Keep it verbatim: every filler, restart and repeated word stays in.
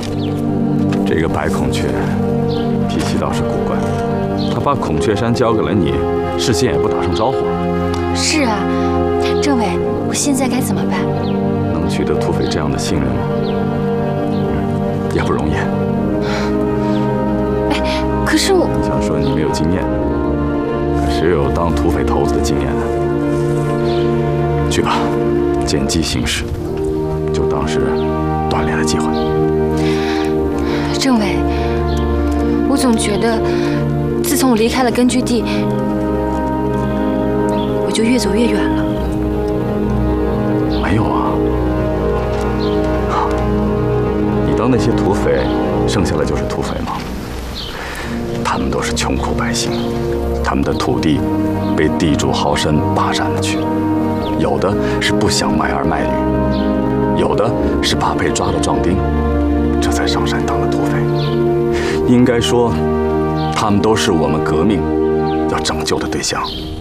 这个白孔雀脾气倒是古怪，他把孔雀山交给了你，事先也不打声招呼。 是啊，政委，我现在该怎么办？ 能取得土匪这样的信任吗？也不容易。 哎，可是我想说你没有经验，可谁有当土匪头子的经验呢？去吧，见机行事，就当是锻炼的机会。 政委，我总觉得，自从我离开了根据地，我就越走越远了。 没有啊，你当那些土匪，剩下的就是土匪吗？他们都是穷苦百姓，他们的土地被地主豪绅霸占了去，有的是不想卖儿卖女，有的是怕被抓了壮丁，这才上山当了土匪。应该说，他们都是我们革命要拯救的对象。